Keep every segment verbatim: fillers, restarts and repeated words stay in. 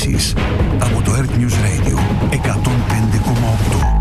ειδήσεις από το Earth News Radio εκατόν πέντε κόμμα οκτώ.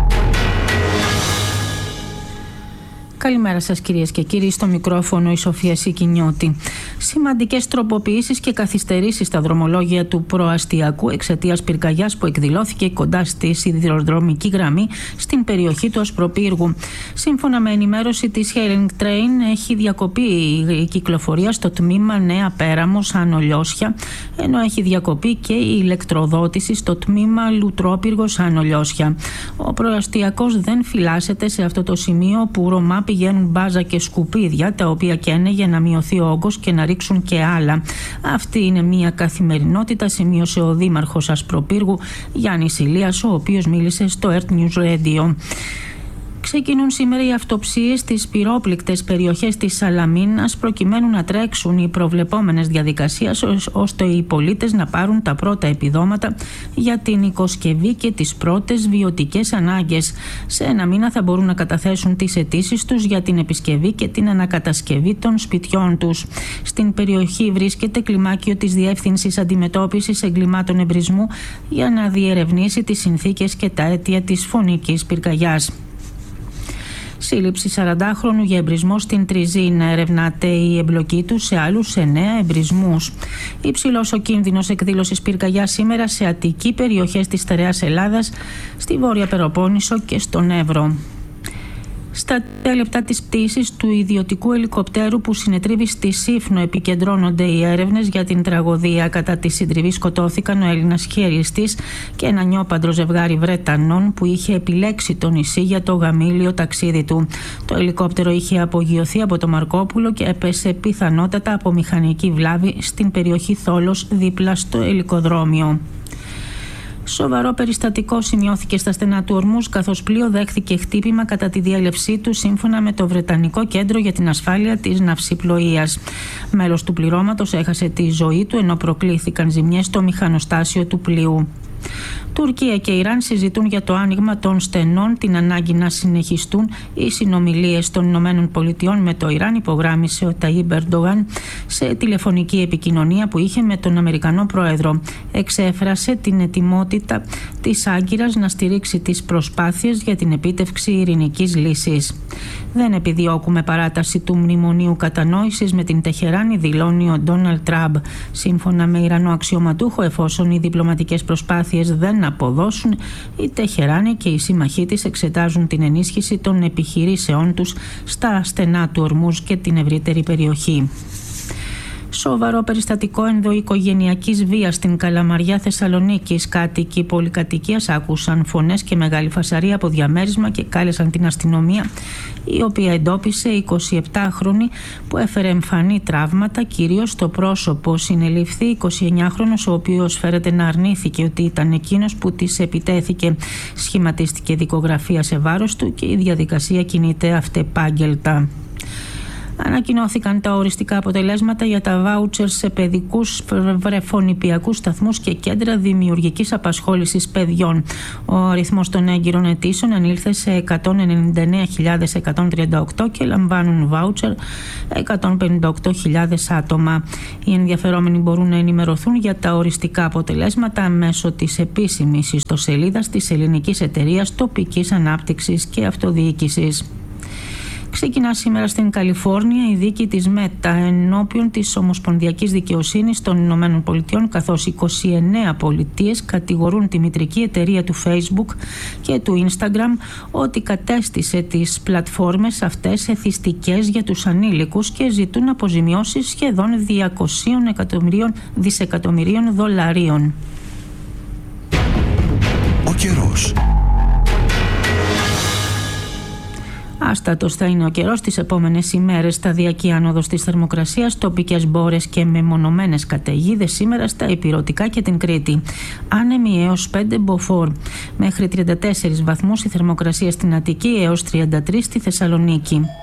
Καλημέρα σας κυρίες και κύριοι, στο μικρόφωνο η Σοφία Σικινιώτη. Σημαντικές τροποποιήσεις και καθυστερήσεις στα δρομολόγια του προαστιακού εξαιτίας πυρκαγιάς που εκδηλώθηκε κοντά στη σιδηροδρομική γραμμή στην περιοχή του Ασπροπύργου. Σύμφωνα με ενημέρωση της Hailing Train, έχει διακοπεί η κυκλοφορία στο τμήμα Νέα Πέραμος Άνω Λιώσια, ενώ έχει διακοπεί και η ηλεκτροδότηση στο τμήμα Λουτρόπυργος Άνω Λιώσια. Ο προαστιακός δεν φυλάσσεται σε αυτό το σημείο που Ρωμά πηγαίνουν μπάζα και σκουπίδια, τα οποία καίνε για να μειωθεί ο όγκος και να ρίξουν και άλλα. Αυτή είναι μια καθημερινότητα, σημείωσε ο δήμαρχος Ασπροπύργου Γιάννης Ηλίας, ο οποίος μίλησε στο Earth News Radio. Ξεκινούν σήμερα οι αυτοψίες στις πυρόπληκτες περιοχές της Σαλαμίνας προκειμένου να τρέξουν οι προβλεπόμενες διαδικασίες ώστε οι πολίτες να πάρουν τα πρώτα επιδόματα για την οικοσκευή και τις πρώτες βιωτικές ανάγκες. Σε ένα μήνα θα μπορούν να καταθέσουν τις αιτήσεις τους για την επισκευή και την ανακατασκευή των σπιτιών τους. Στην περιοχή βρίσκεται κλιμάκιο της Διεύθυνσης Αντιμετώπισης Εγκλημάτων Εμπρισμού για να διερευνήσει τις συνθήκες και τα αίτια της φωνικής πυρκαγιάς. Σύλληψη σαραντάχρονου για εμπρισμό στην Τριζίν. Ερευνάται η εμπλοκή του σε άλλους εννέα εμπρισμούς. Υψηλός ο κίνδυνος εκδήλωσης πυρκαγιάς σήμερα σε αττική περιοχές της στερεάς Ελλάδας, στη Βόρεια Πελοπόννησο και στον Εύρο. Στα τρία λεπτά της πτήσης του ιδιωτικού ελικοπτέρου που συνετρίβει στη Σύφνο επικεντρώνονται οι έρευνες για την τραγωδία. Κατά τη συντριβή σκοτώθηκαν ο Έλληνας χειριστής και ένα νιόπαντρο ζευγάρι Βρετανών που είχε επιλέξει το νησί για το γαμήλιο ταξίδι του. Το ελικόπτερο είχε απογειωθεί από το Μαρκόπουλο και έπεσε πιθανότατα από μηχανική βλάβη στην περιοχή Θόλος δίπλα στο ελικοδρόμιο. Σοβαρό περιστατικό σημειώθηκε στα στενά του Ορμούζ, καθώς πλοίο δέχθηκε χτύπημα κατά τη διέλευσή του, σύμφωνα με το Βρετανικό Κέντρο για την Ασφάλεια της Ναυσιπλοείας. Μέλος του πληρώματος έχασε τη ζωή του, ενώ προκλήθηκαν ζημιές στο μηχανοστάσιο του πλοίου. Τουρκία και Ιράν συζητούν για το άνοιγμα των στενών, την ανάγκη να συνεχιστούν οι συνομιλίες των Ηνωμένων Πολιτειών με το Ιράν, υπογράμμισε ο Ταγίπ Ερντογάν σε τηλεφωνική επικοινωνία που είχε με τον Αμερικανό Πρόεδρο. Εξέφρασε την ετοιμότητα της Άγκυρας να στηρίξει τις προσπάθειες για την επίτευξη ειρηνικής λύσης. Δεν επιδιώκουμε παράταση του μνημονίου κατανόησης με την Τεχεράνη, δηλώνει ο Ντόναλντ Τραμπ. Σύμφωνα με Ιρανό αξιωματούχο, εφόσον οι διπλωματικές προσπάθειες δεν αποδώσουν, η Τεχεράνη και οι σύμμαχοί της εξετάζουν την ενίσχυση των επιχειρήσεών τους στα στενά του Ορμούζ και την ευρύτερη περιοχή. Σοβαρό περιστατικό ενδοοικογενειακής βίας στην Καλαμαριά Θεσσαλονίκης. Κάτοικοι πολυκατοικίας άκουσαν φωνές και μεγάλη φασαρία από διαμέρισμα και κάλεσαν την αστυνομία, η οποία εντόπισε εικοσιεπτάχρονη που έφερε εμφανή τραύματα, κυρίως στο πρόσωπο. Συνελήφθη εικοσιεννιάχρονος, ο οποίος φέρεται να αρνήθηκε ότι ήταν εκείνος που της επιτέθηκε. Σχηματίστηκε δικογραφία σε βάρος του και η διαδικασία κινείται αυτεπάγγελτα. Ανακοινώθηκαν τα οριστικά αποτελέσματα για τα βάουτσερ σε παιδικούς βρεφονιπιακούς σταθμούς και κέντρα δημιουργικής απασχόλησης παιδιών. Ο αριθμός των έγκυρων αιτήσεων ανήλθε σε εκατόν ενενήντα εννέα χιλιάδες εκατόν τριάντα οκτώ και λαμβάνουν βάουτσερ εκατόν πενήντα οκτώ χιλιάδες άτομα. Οι ενδιαφερόμενοι μπορούν να ενημερωθούν για τα οριστικά αποτελέσματα μέσω της επίσημης ιστοσελίδας της Ελληνικής Εταιρείας Τοπικής Ανάπτυξης και Αυτοδιοίκησης. Ξεκινά σήμερα στην Καλιφόρνια η δίκη της Μέτα ενώπιον της Ομοσπονδιακής Δικαιοσύνης των Ηνωμένων Πολιτειών, καθώς είκοσι εννέα πολιτείες κατηγορούν τη μητρική εταιρεία του Facebook και του Instagram ότι κατέστησε τις πλατφόρμες αυτές εθιστικές για τους ανήλικους και ζητούν αποζημιώσεις σχεδόν διακόσια δισεκατομμυρίων δολαρίων. Ο καιρός. Άστατος θα είναι ο καιρός τις επόμενες ημέρες. Σταδιακή άνοδος της θερμοκρασίας, τοπικές μπόρες και μεμονωμένες καταιγίδες σήμερα στα ηπειρωτικά και την Κρήτη. Άνεμοι έως πέντε μποφόρ. Μέχρι τριάντα τέσσερις βαθμούς η θερμοκρασία στην Αττική, έως τριάντα τρεις στη Θεσσαλονίκη.